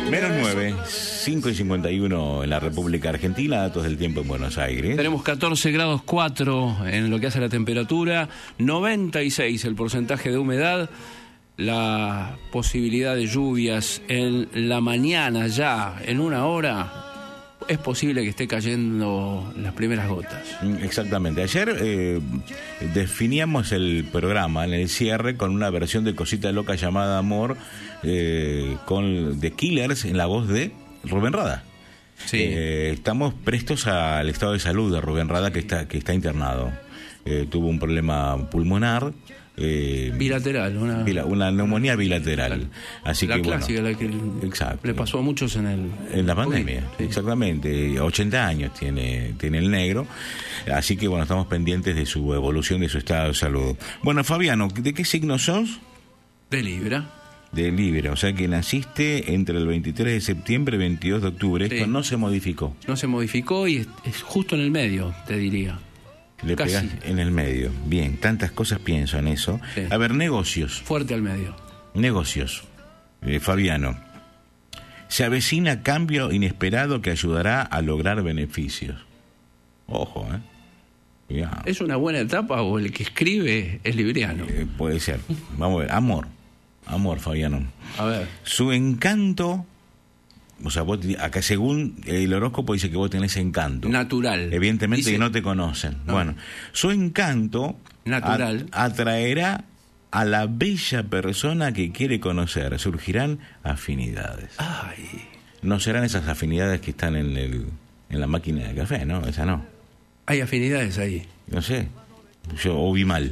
Menos 9, 5:51 en la República Argentina, datos del tiempo en Buenos Aires. Tenemos 14 grados 4 en lo que hace la temperatura, 96 el porcentaje de humedad, la posibilidad de lluvias en la mañana ya, en una hora. Es posible que esté cayendo las primeras gotas. Exactamente. Ayer definíamos el programa en el cierre con una versión de Cosita Loca llamada Amor, con The Killers en la voz de Rubén Rada. Sí. Estamos prestos al estado de salud de Rubén Rada, que está internado. Tuvo un problema pulmonar. Bilateral, una neumonía bilateral. Así la que clásica, bueno, la que exacto. le pasó a muchos en la pandemia. Sí. Exactamente, 80 años tiene el negro, así que bueno, estamos pendientes de su evolución, de su estado de salud. Bueno, Fabiano, ¿de qué signo sos? De Libra. De Libra, o sea que naciste entre el 23 de septiembre y el 22 de octubre. Sí. Esto no se modificó. No se modificó y es justo en el medio, te diría. Le pegás en el medio. Bien, tantas cosas pienso en eso. Sí. A ver, negocios. Fuerte al medio. Negocios. Fabiano. Se avecina cambio inesperado que ayudará a lograr beneficios. Ojo, Ya. ¿Es una buena etapa o el que escribe es libriano? Puede ser. Vamos a ver. Amor, Fabiano. A ver. Su encanto... O sea, vos, acá según el horóscopo dice que vos tenés encanto. Natural. Evidentemente dice, que no te conocen. No. Bueno, su encanto natural atraerá a la bella persona que quiere conocer. Surgirán afinidades. Ay. No serán esas afinidades que están en la máquina de café, ¿no? Esa no. Hay afinidades ahí. No sé. Yo vi mal.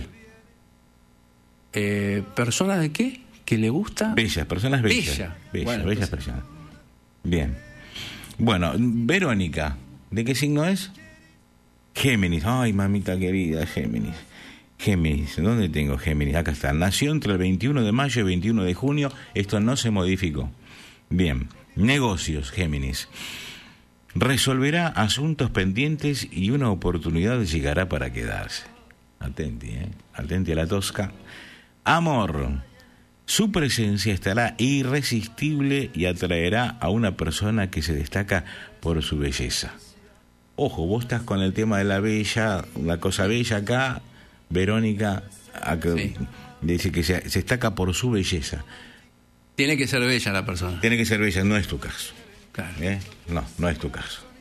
¿Personas de qué? ¿Que le gusta? Bellas, personas bellas. Bellas personas. Bien. Bueno, Verónica, ¿de qué signo es? Géminis. Ay, mamita querida, Géminis. Géminis, ¿dónde tengo Géminis? Acá está. Nació entre el 21 de mayo y el 21 de junio. Esto no se modificó. Bien. Negocios, Géminis. Resolverá asuntos pendientes y una oportunidad llegará para quedarse. Atenti, Atenti a la tosca. Amor. Su presencia estará irresistible y atraerá a una persona que se destaca por su belleza. Ojo, vos estás con el tema de la bella, la cosa bella acá, Verónica sí. Dice que se destaca por su belleza. Tiene que ser bella la persona. Tiene que ser bella, no es tu caso. Claro. No es tu caso.